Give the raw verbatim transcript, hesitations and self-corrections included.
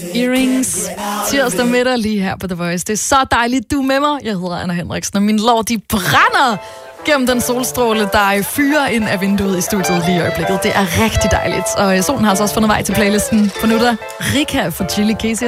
Earrings. Tirsdag middag lige her på The Voice. Det er så dejligt, du er med mig. Jeg hedder Anna Henriksen, og mine lår, de brænder gennem den solstråle, der fyrer ind af vinduet i studiet lige i øjeblikket. Det er rigtig dejligt. Og solen har altså også fundet vej til playlisten på nu der. Rika for Chili Casey.